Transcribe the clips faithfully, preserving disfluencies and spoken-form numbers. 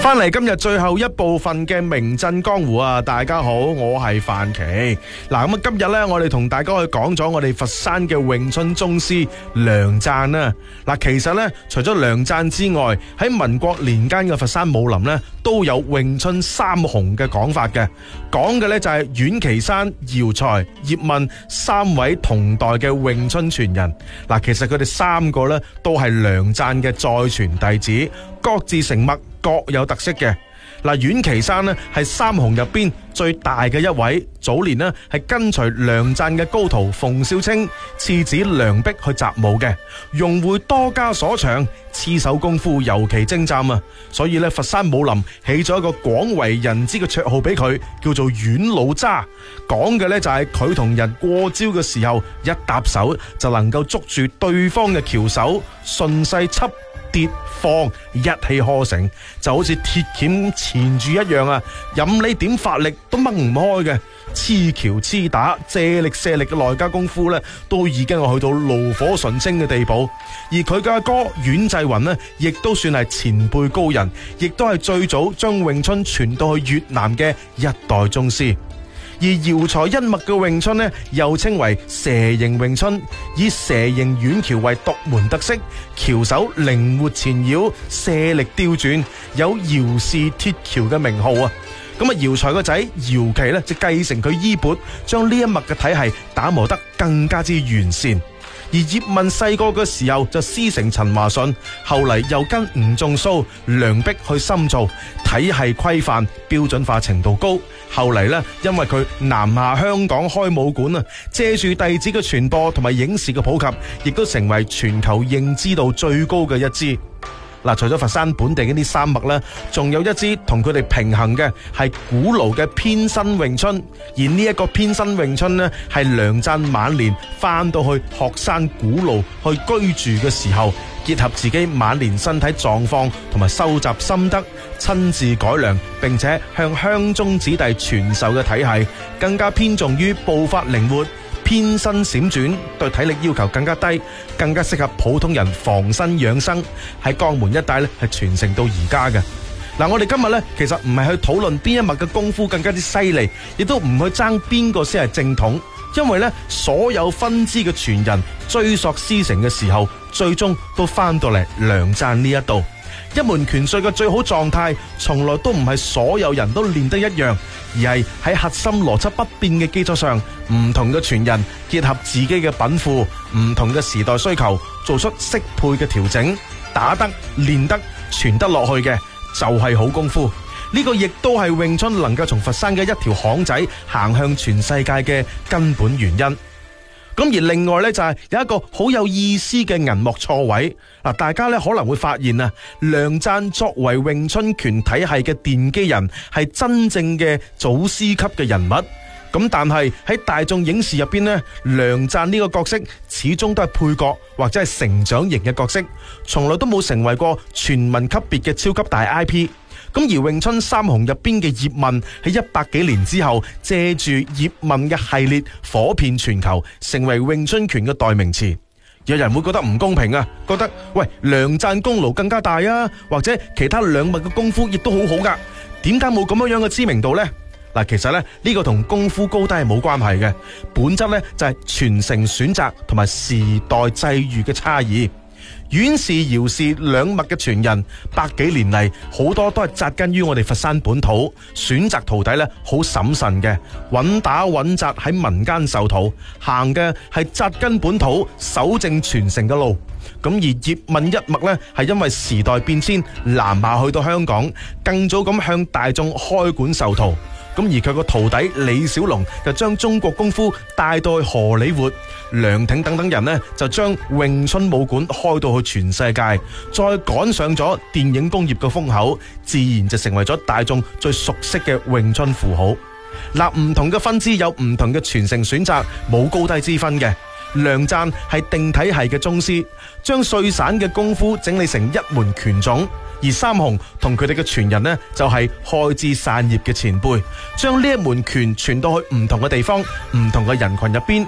翻嚟今日最後一部分嘅名震江湖啊！大家好，我係范琪。嗱，咁啊今日呢，我哋同大家去講咗我哋佛山嘅詠春宗師梁贊啦。嗱，其實呢，除咗梁贊之外，喺民國年間嘅佛山武林呢，都有詠春三雄嘅講法嘅。講嘅呢，就係阮岐山、姚財、葉問三位同代嘅詠春傳人。嗱，其實佢哋三個呢，都係梁贊嘅再傳弟子，各自成脈，各有特色嘅。嗱，阮岐山呢係三雄入邊最大嘅一位，早年呢係跟隨梁贊嘅高徒馮少卿、次子梁璧去習武嘅，融會多家所長，刺手功夫尤其精湛啊！所以咧，佛山武林起咗一個廣為人知嘅綽號俾佢，叫做阮老渣。講嘅呢就係佢同人過招嘅時候，一搭手就能夠捉住對方嘅翹手，順勢緝跌放，一氣呵成，就好似鐵鉗纏住一樣啊！任你點發力都掹唔開嘅，黐橋黐打、借力卸力嘅內家功夫呢，都已經係去到爐火純青嘅地步。而佢嘅阿哥阮濟雲呢，亦都算係前輩高人，亦都係最早將詠春傳到去越南嘅一代宗師。而姚財一脈嘅詠春呢，又稱為蛇形詠春，以蛇形軟橋為獨門特色，橋手靈活纏繞，卸力刁轉，有姚氏鐵橋嘅名號啊！咁啊，姚財個仔姚琪呢，就繼承佢衣缽，將呢一脈嘅體系打磨得更加之完善。而葉問細個嘅時候就師承陳華順，後嚟又跟吳仲蘇、梁璧去深造，體系規範標準化程度高。後嚟呢，因為佢南下香港開武館啊，借住弟子嘅傳播同埋影視嘅普及，亦都成為全球認知度最高嘅一支。嗱，除咗佛山本地嘅呢三脈呢，仲有一支同佢哋平衡嘅係古盧嘅偏身詠春，而呢一個偏身詠春呢，係梁贊晚年翻到去學山古盧去居住嘅時候，結合自己晚年身體狀況同埋收集心得，親自改良，並且向鄉中子弟傳授嘅體系，更加偏重於步法靈活、偏身閃轉，對體力要求更加低，更加適合普通人防身養生。喺江門一帶咧，係傳承到而家嘅。嗱，我哋今日咧，其實唔係去討論邊一脈嘅功夫更加之犀利，亦都唔去爭邊個先係正統，因為咧，所有分支嘅傳人追溯師承嘅時候，最終都翻到嚟梁贊呢一度。一門拳術嘅最好狀態，從來都唔係所有人都練得一樣，而係喺核心邏輯不變嘅基礎上，唔同嘅傳人結合自己嘅稟賦，唔同嘅時代需求，做出適配嘅調整，打得、練得、傳得落去嘅，就係好功夫。呢個亦都係詠春能夠從佛山嘅一條巷仔行向全世界嘅根本原因。咁而另外呢，就係有一個好有意思嘅銀幕錯位嗱，大家呢可能會發現啊，梁贊作為詠春拳體系嘅奠基人，係真正嘅祖師級嘅人物。咁但係喺大眾影視入邊呢，梁贊呢個角色始終都係配角或者係成長型嘅角色，從來都冇成為過全民級別嘅超級大 I P。咁而詠春三雄入邊嘅葉問喺一百幾年之後，借住葉問嘅系列火遍全球，成為詠春拳嘅代名詞。有人會覺得唔公平啊，覺得喂，梁贊功勞更加大啊，或者其他兩脈嘅功夫亦都好好噶，點解冇咁樣樣嘅知名度呢？嗱，其實咧，呢個同功夫高低係冇關係嘅，本質咧就係傳承選擇同埋時代際遇嘅差異。阮氏、姚氏兩脈嘅傳人，百幾年嚟好多都係紮根於我哋佛山本土，選擇徒弟咧好審慎嘅，穩打穩紮喺民間授徒，行嘅係紮根本土、守正傳承嘅路。咁而葉問一脈呢，係因為時代變遷，南下去到香港，更早咁向大眾開館授徒。咁而佢個徒弟李小龍就將中國功夫帶到去荷里活，梁挺等等人呢就將詠春武館開到去全世界，再趕上咗電影工業嘅風口，自然就成為咗大眾最熟悉嘅詠春符號。嗱，唔同嘅分支有唔同嘅傳承選擇，冇高低之分嘅。梁贊係定體系嘅宗師，將碎散嘅功夫整理成一門拳種。而三雄同佢哋嘅傳人呢，就係開枝散葉嘅前輩，將呢一門拳傳到去唔同嘅地方、唔同嘅人群入邊。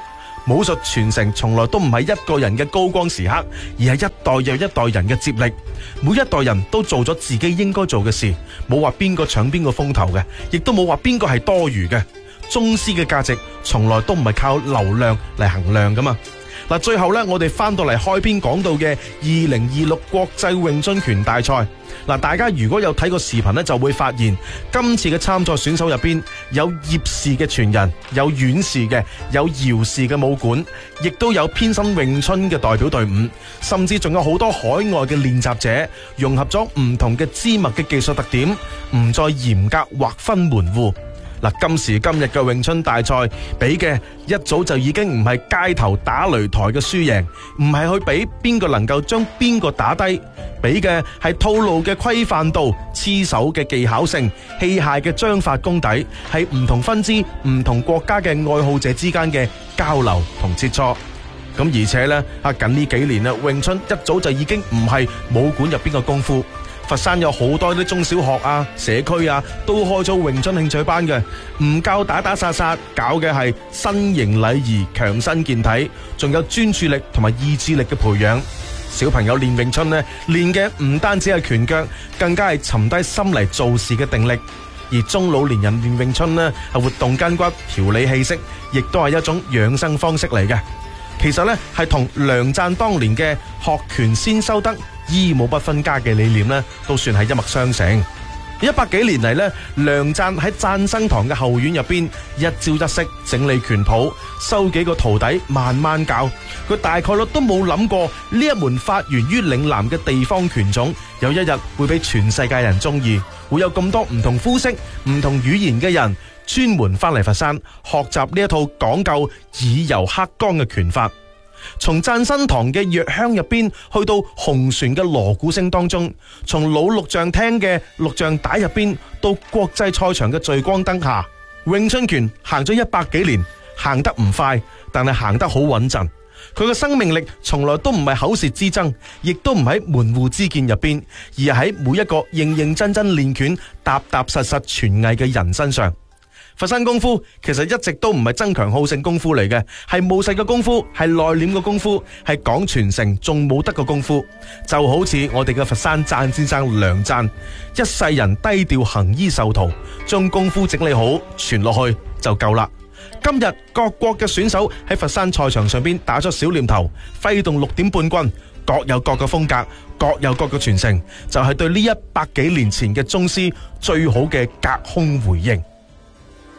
武術傳承從來都唔係一個人嘅高光時刻，而係一代又一代人嘅接力。每一代人都做咗自己應該做嘅事，冇話邊個搶邊個風頭嘅，亦都冇話邊個係多餘嘅。宗師嘅價值從來都唔係靠流量嚟衡量噶嘛。嗱，最後咧，我哋翻到嚟開篇講到嘅二零二六國際詠春拳大賽。嗱，大家如果有睇過視頻咧，就會發現今次嘅參賽選手入邊有葉氏嘅傳人，有阮氏嘅，有姚氏嘅武館，亦都有偏心詠春嘅代表隊伍，甚至仲有好多海外嘅練習者，融合咗唔同嘅支脈嘅技術特點，唔再嚴格劃分門戶。嗱，今時今日嘅詠春大賽比嘅一早就已經唔係街頭打擂台嘅輸贏，唔係去比邊個能夠將邊個打低，比嘅係套路嘅規範度、黐手嘅技巧性、器械嘅章法功底，係唔同分支、唔同國家嘅愛好者之間嘅交流同切磋。咁而且呢，啊近呢幾年啦，詠春一早就已經唔係武館入邊嘅功夫。佛山有好多啲中小學啊、社區啊，都開咗詠春興趣班嘅，唔教打打殺殺，搞嘅係身形禮儀、強身健體，仲有專注力同埋意志力嘅培養。小朋友練詠春呢，練嘅唔單止係拳腳，更加係沉低心嚟做事嘅定力。而中老年人練詠春呢，係活動筋骨、調理氣息，亦都係一種養生方式嚟嘅。其實呢，係同梁贊當年嘅學拳先修德、醫武不分家嘅理念呢，都算係一脈相承。一百幾年嚟呢，梁贊喺贊生堂嘅後院入邊，一朝一夕整理拳譜，收幾個徒弟慢慢教。佢大概率都冇諗過呢一門發源於嶺南嘅地方拳種，有一日會俾全世界人中意，會有咁多唔同膚色、唔同語言嘅人專門翻嚟佛山學習呢一套講究以柔克剛嘅拳法。從贊生堂嘅藥香入邊去到紅船嘅鑼鼓聲當中，從老錄像廳嘅錄像帶入邊到國際賽場嘅聚光燈下，詠春拳行咗一百幾年，行得唔快，但係行得好穩陣。佢嘅生命力從來都唔係口舌之爭，亦都唔喺門戶之見入邊，而係喺每一個認認真真練拳、踏踏實實傳藝嘅人身上。佛山功夫其實一直都唔係爭強好勝功夫嚟嘅，係務實嘅功夫，係內斂嘅功夫，係講傳承仲冇得嘅功夫。就好似我哋嘅佛山贊先生梁贊，一世人低調行醫授徒，將功夫整理好傳落去就夠啦。今日各國嘅選手喺佛山賽場上邊打出小念頭，揮動六點半棍，各有各嘅風格，各有各嘅傳承，就係對呢一百幾年前嘅宗師最好嘅隔空回應。